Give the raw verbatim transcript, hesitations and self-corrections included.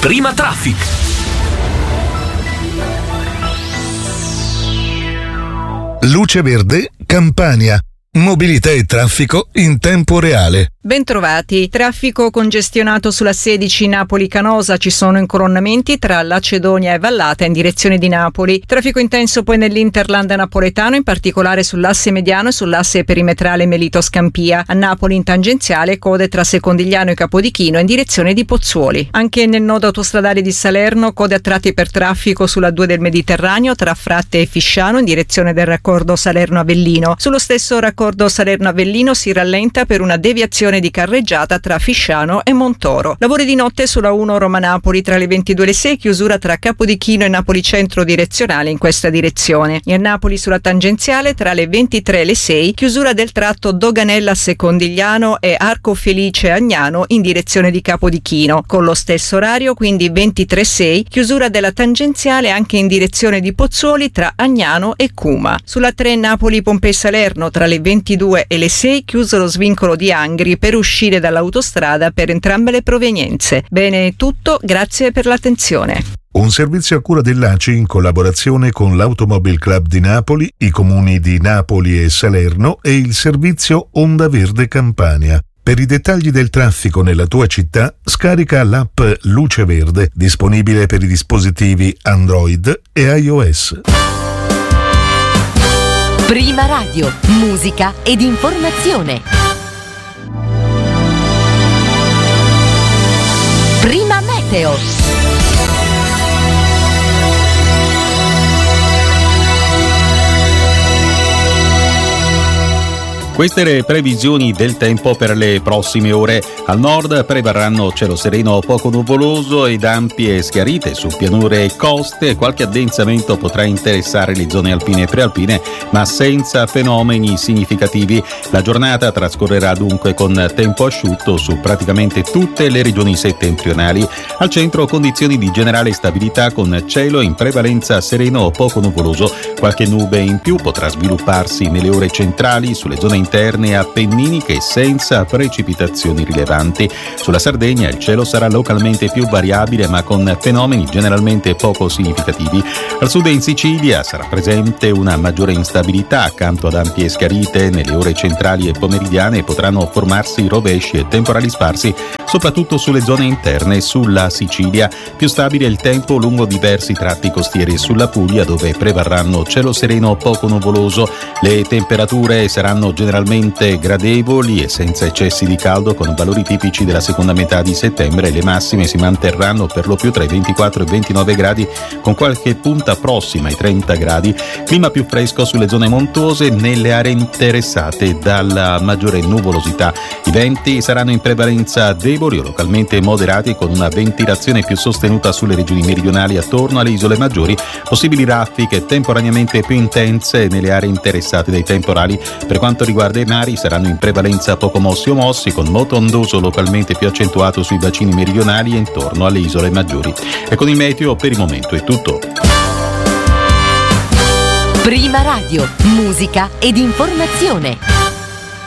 Prima Traffic. Luce Verde, Campania. Mobilità e traffico in tempo reale. Bentrovati. Traffico congestionato sulla sedici Napoli-Canosa. Ci sono incolonnamenti tra Lacedonia e Vallata in direzione di Napoli. Traffico intenso poi nell'Interland napoletano, in particolare sull'asse mediano e sull'asse perimetrale Melito-Scampia. A Napoli in tangenziale code tra Secondigliano e Capodichino in direzione di Pozzuoli. Anche nel nodo autostradale di Salerno code a tratti per traffico sulla due del Mediterraneo tra Fratte e Fisciano in direzione del raccordo Salerno-Avellino. Sullo stesso raccordo Salerno-Avellino si rallenta per una deviazione di carreggiata tra Fisciano e Montoro. Lavori di notte sulla uno Roma-Napoli tra le ventidue e le sei, chiusura tra Capodichino e Napoli Centro direzionale in questa direzione. E a Napoli sulla tangenziale tra le ventitré e le sei, chiusura del tratto Doganella-Secondigliano e Arco Felice-Agnano in direzione di Capodichino. Con lo stesso orario, quindi ventitré e sei, chiusura della tangenziale anche in direzione di Pozzuoli tra Agnano e Cuma. Sulla tre Napoli-Pompei-Salerno tra le ventidue e le sei, chiuso lo svincolo di Angri per uscire dall'autostrada per entrambe le provenienze. Bene, è tutto, grazie per l'attenzione. Un servizio a cura dell'A C I in collaborazione con l'Automobile Club di Napoli, i comuni di Napoli e Salerno e il servizio Onda Verde Campania. Per i dettagli del traffico nella tua città, scarica l'app Luce Verde, disponibile per i dispositivi Android e iOS. Prima Radio, musica ed informazione. Prima Meteo. Queste le previsioni del tempo per le prossime ore. Al nord prevarranno cielo sereno poco nuvoloso ed ampie schiarite su pianure e coste. Qualche addensamento potrà interessare le zone alpine e prealpine, ma senza fenomeni significativi. La giornata trascorrerà dunque con tempo asciutto su praticamente tutte le regioni settentrionali. Al centro condizioni di generale stabilità con cielo in prevalenza sereno o poco nuvoloso. Qualche nube in più potrà svilupparsi nelle ore centrali sulle zone interne appenniniche senza precipitazioni rilevanti. Sulla Sardegna il cielo sarà localmente più variabile ma con fenomeni generalmente poco significativi. Al sud e in Sicilia sarà presente una maggiore instabilità accanto ad ampie schiarite. Nelle ore centrali e pomeridiane potranno formarsi rovesci e temporali sparsi soprattutto sulle zone interne e sulla Sicilia. Più stabile il tempo lungo diversi tratti costieri sulla Puglia, dove prevarranno cielo sereno poco nuvoloso. Le temperature saranno generalmente gradevoli e senza eccessi di caldo, con valori tipici della seconda metà di settembre. Le massime si manterranno per lo più tra i ventiquattro e i ventinove gradi, con qualche punta prossima ai trenta gradi. Clima più fresco sulle zone montuose, nelle aree interessate dalla maggiore nuvolosità. I venti saranno in prevalenza deboli o localmente moderati, con una ventilazione più sostenuta sulle regioni meridionali attorno alle isole maggiori. Possibili raffiche temporaneamente più intense nelle aree interessate dai temporali. Per quanto riguarda i mari, saranno in prevalenza poco mossi o mossi, con moto ondoso localmente più accentuato sui bacini meridionali e intorno alle isole maggiori. E con il meteo per il momento è tutto. Prima Radio, musica ed informazione.